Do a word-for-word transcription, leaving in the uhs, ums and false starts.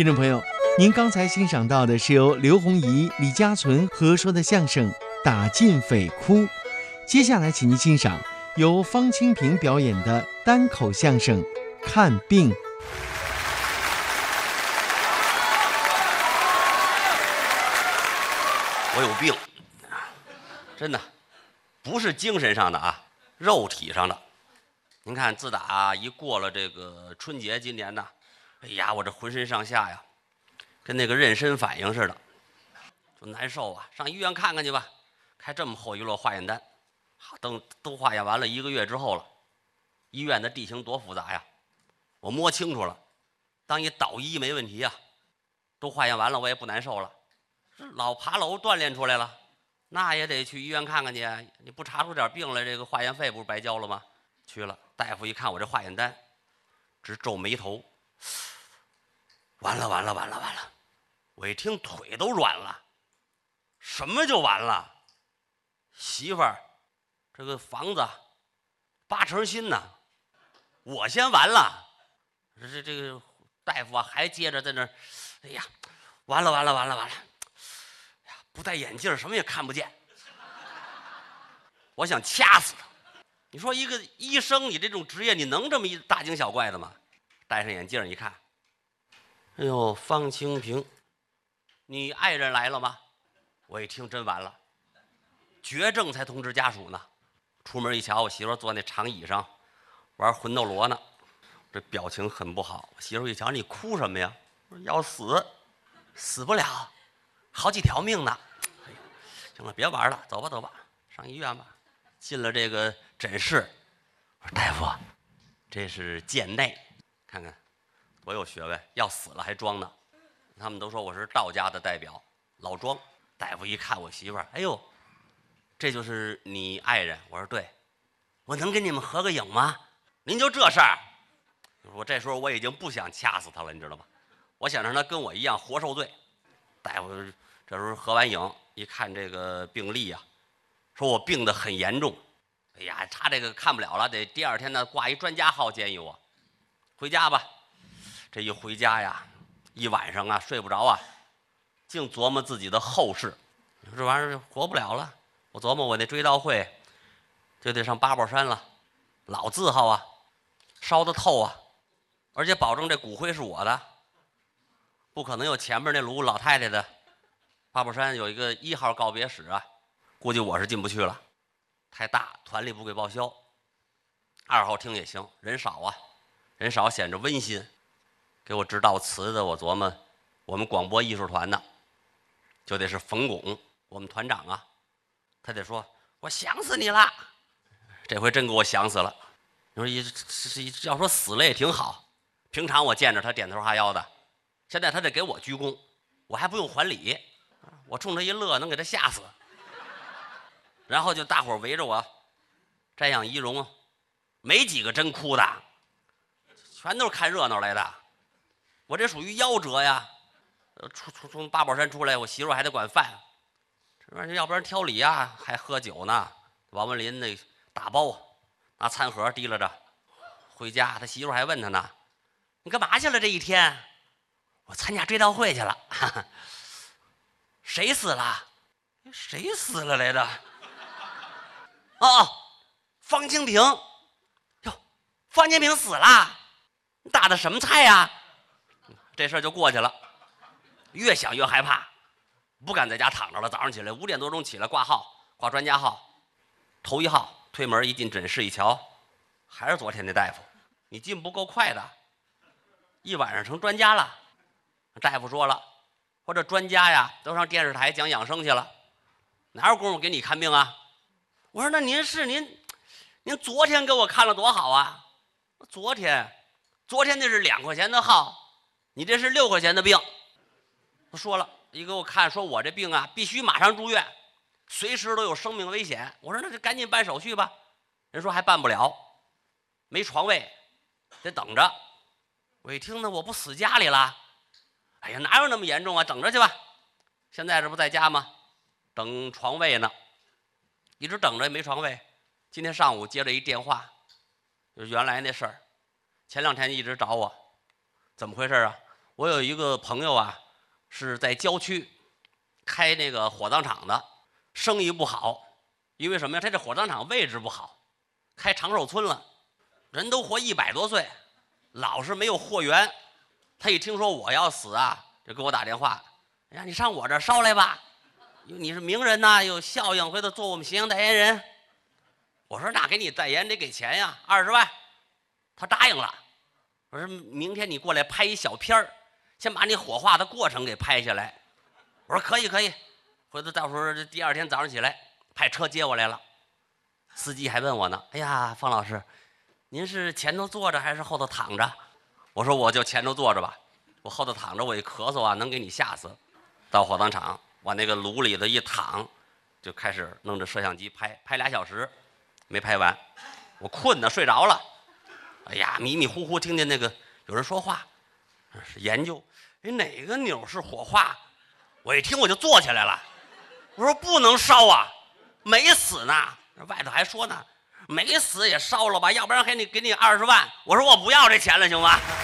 听众朋友，您刚才欣赏到的是由刘洪怡、李家存合说的相声《打尽匪窟》。接下来，请您欣赏由方清平表演的单口相声《看病》。 我有病，真的，不是精神上的啊，肉体上的。您看，自打一过了这个春节，今年呢，哎呀，我这浑身上下呀，跟那个妊娠反应似的，就难受啊。上医院看看去吧，开这么厚一摞化验单，好，等都化验完了一个月之后了，医院的地形多复杂呀，我摸清楚了，当一导医没问题呀，都化验完了，我也不难受了。老爬楼锻炼出来了，那也得去医院看看去。你不查出点病来，这个化验费不是白交了吗？去了，大夫一看我这化验单，直皱眉头。完了完了完了完了！我一听腿都软了。什么就完了？媳妇儿，这个房子八成新呢，我先完了。这这个大夫啊，还接着在那儿，哎呀，完了完了完了完了！不戴眼镜什么也看不见，我想掐死他。你说一个医生，你这种职业，你能这么一大惊小怪的吗？戴上眼镜一看，哎呦，方清平，你爱人来了吗？我一听真完了，绝症才通知家属呢。出门一瞧，我媳妇坐那长椅上玩魂斗罗呢，这表情很不好。我媳妇一瞧，你哭什么呀？我说要死，死不了。好几条命呢，哎，行了，别玩了，走吧走吧，上医院吧。进了这个诊室，我说大夫，这是健内，看看多有学问，要死了还装呢。他们都说我是道家的代表，老庄。大夫一看我媳妇儿，哎呦，这就是你爱人？我说对，我能跟你们合个影吗？您就这事儿？我这时候我已经不想掐死他了，你知道吗？我想让他跟我一样活受罪。大夫这时候合完影，一看这个病历呀、啊，说我病得很严重，哎呀，他这个看不了了，得第二天呢挂一专家号建议我回家吧。这一回家呀，一晚上啊睡不着啊，净琢磨自己的后事。这玩意儿活不了了，我琢磨我那追悼会就得上八宝山了，老字号啊，烧得透啊，而且保证这骨灰是我的。不可能有前面那炉老太太的。八宝山有一个一号告别室啊，估计我是进不去了，太大，团里不给报销。二号厅也行，人少啊，人少显着温馨。给我致悼词的，我琢磨我们广播艺术团的，就得是冯巩，我们团长啊，他得说我想死你了。这回真给我想死了。你说要说死了也挺好，平常我见着他点头哈腰的。现在他得给我鞠躬，我还不用还礼，我冲他一乐，能给他吓死。然后就大伙围着我瞻仰遗容，没几个真哭的，全都是看热闹来的。我这属于夭折呀，从从从八宝山出来，我媳妇还得管饭，这玩意儿要不然挑理呀，还喝酒呢。王文林那打包拿餐盒提拉着回家，他媳妇还问他呢：“你干嘛去了这一天？”我参加追悼会去了。哈哈，谁死了？谁死了来着？哦，方清平。哟，方清平死了？你打的什么菜呀？这事儿就过去了。越想越害怕，不敢在家躺着了。早上起来五点多钟起来挂号，挂专家号，头一号推门一进诊室一瞧，还是昨天那大夫。你进不够快的，一晚上成专家了。大夫说了，或者专家呀都上电视台讲养生去了，哪有功夫给你看病啊？我说那您是您您昨天给我看了多好啊。昨天昨天那是两块钱的号，你这是六块钱的病。他说了，一给我看，说我这病啊必须马上住院，随时都有生命危险。我说那就赶紧办手续吧。人说还办不了，没床位，得等着。我一听呢，我不死家里了？哎呀，哪有那么严重啊？等着去吧。现在这不在家吗？等床位呢，一直等着也没床位。今天上午接了一电话，就是原来那事儿，前两天一直找我，怎么回事啊？我我有一个朋友啊，是在郊区开那个火葬场的，生意不好，因为什么呀？他这火葬场位置不好，开长寿村了，人都活一百多岁，老是没有货源。他一听说我要死啊，就给我打电话，哎呀，你上我这儿烧来吧，你是名人呐，有效应，回头做我们形象代言人。我说那给你代言得给钱呀，二十万。他答应了。我说明天你过来拍一小片儿，先把你火化的过程给拍下来。我说可以可以，回头到时候第二天早上起来派车接我来了。司机还问我呢，哎呀，方老师，您是前头坐着还是后头躺着？我说我就前头坐着吧，我后头躺着，我一咳嗽啊，能给你吓死。到火葬场往那个炉里头一躺，就开始弄着摄像机拍，拍俩小时没拍完，我困呢睡着了。哎呀，迷迷糊糊听见那个有人说话，是研究，哎，哪个钮是火化？我一听我就坐起来了，我说不能烧啊，没死呢。外头还说呢，没死也烧了吧，要不然给你给你二十万。我说我不要这钱了，行吗？